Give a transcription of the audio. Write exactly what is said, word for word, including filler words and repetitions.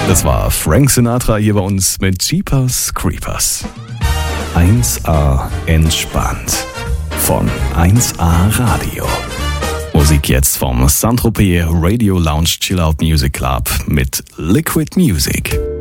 Das war Frank Sinatra hier bei uns mit Jeepers Creepers. eins A entspannt von eins A Radio. Musik jetzt vom Saint-Tropez Radio Lounge Chill Out Music Club mit Liquid Music.